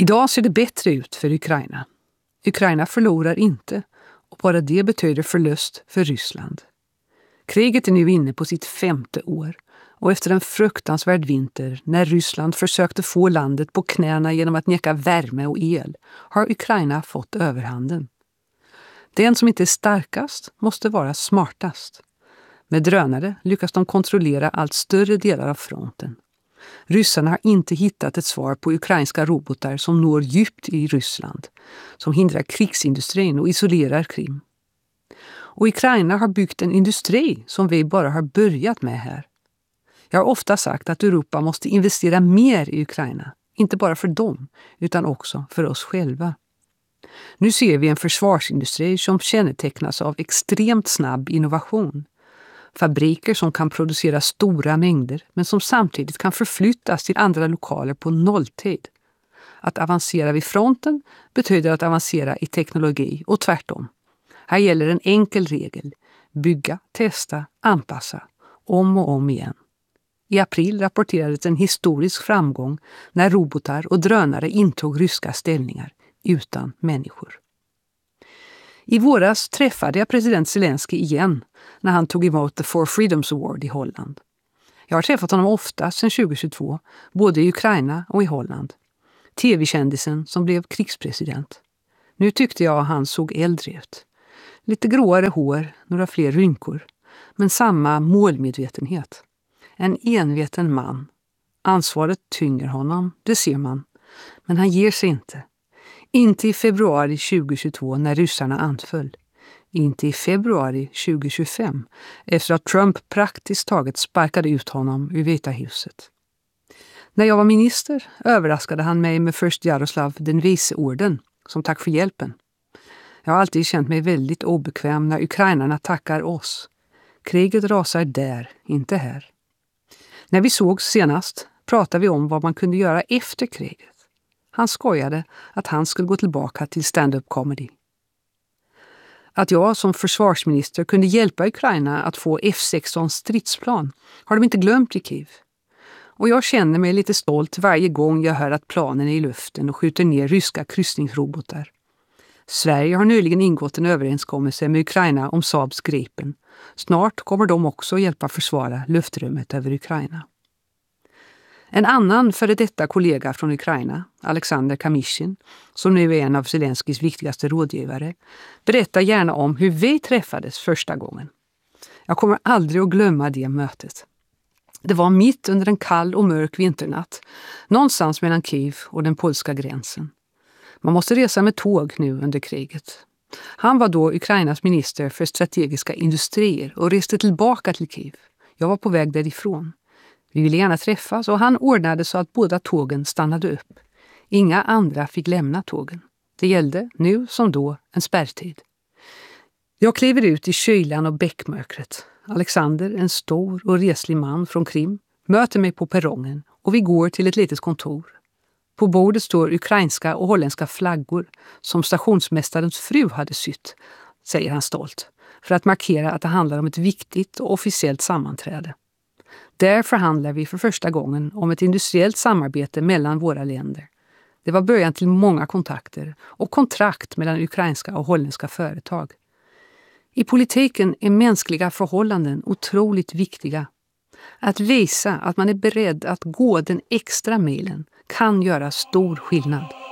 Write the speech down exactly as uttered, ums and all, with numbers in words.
Idag ser det bättre ut för Ukraina. Ukraina förlorar inte och bara det betyder förlust för Ryssland. Kriget är nu inne på sitt femte år och efter en fruktansvärd vinter när Ryssland försökte få landet på knäna genom att neka värme och el har Ukraina fått överhanden. Den som inte är starkast måste vara smartast. Med drönare lyckas de kontrollera allt större delar av fronten. Ryssarna har inte hittat ett svar på ukrainska robotar som når djupt i Ryssland, som hindrar krigsindustrin och isolerar Krim. Och Ukraina har byggt en industri som vi bara har börjat med här. Jag har ofta sagt att Europa måste investera mer i Ukraina, inte bara för dem utan också för oss själva. Nu ser vi en försvarsindustri som kännetecknas av extremt snabb innovation. Fabriker som kan producera stora mängder men som samtidigt kan förflyttas till andra lokaler på nolltid. Att avancera vid fronten betyder att avancera i teknologi och tvärtom. Här gäller en enkel regel. Bygga, testa, anpassa. Om och om igen. I april rapporterades en historisk framgång när robotar och drönare intog ryska ställningar utan människor. I våras träffade jag president Zelensky igen när han tog emot The Four Freedoms Award i Holland. Jag har träffat honom ofta sedan tjugohundratjugotvå, både i Ukraina och i Holland. Tv-kändisen som blev krigspresident. Nu tyckte jag han såg äldre ut. Lite gråare hår, några fler rynkor, men samma målmedvetenhet. En enveten man. Ansvaret tynger honom, det ser man. Men han ger sig inte. Inte i februari tjugohundratjugotvå när ryssarna anföll. Inte i februari tjugohundratjugofem efter att Trump praktiskt taget sparkade ut honom ur Vita huset. När jag var minister överraskade han mig med först Jaroslav den vise-orden som tack för hjälpen. Jag har alltid känt mig väldigt obekväm när ukrainarna tackar oss. Kriget rasar där, inte här. När vi såg senast pratade vi om vad man kunde göra efter kriget. Han skojade att han skulle gå tillbaka till stand-up comedy. Att jag som försvarsminister kunde hjälpa Ukraina att få F sexton stridsplan har de inte glömt i Kiev. Och jag känner mig lite stolt varje gång jag hör att planen är i luften och skjuter ner ryska kryssningsrobotar. Sverige har nyligen ingått en överenskommelse med Ukraina om Saabs Gripen. Snart kommer de också hjälpa försvara luftrummet över Ukraina. En annan före detta kollega från Ukraina, Alexander Kamishin, som nu är en av Zelenskys viktigaste rådgivare, berättar gärna om hur vi träffades första gången. Jag kommer aldrig att glömma det mötet. Det var mitt under en kall och mörk vinternatt, någonstans mellan Kiev och den polska gränsen. Man måste resa med tåg nu under kriget. Han var då Ukrainas minister för strategiska industrier och reste tillbaka till Kiev. Jag var på väg därifrån. Vi ville gärna träffas och han ordnade så att båda tågen stannade upp. Inga andra fick lämna tågen. Det gällde, nu som då, en spärrtid. Jag kliver ut i kylan och bäckmörkret. Alexander, en stor och reslig man från Krim, möter mig på perrongen och vi går till ett litet kontor. På bordet står ukrainska och holländska flaggor som stationsmästarens fru hade sytt, säger han stolt, för att markera att det handlar om ett viktigt och officiellt sammanträde. Där förhandlar vi för första gången om ett industriellt samarbete mellan våra länder. Det var början till många kontakter och kontrakt mellan ukrainska och holländska företag. I politiken är mänskliga förhållanden otroligt viktiga. Att visa att man är beredd att gå den extra milen kan göra stor skillnad.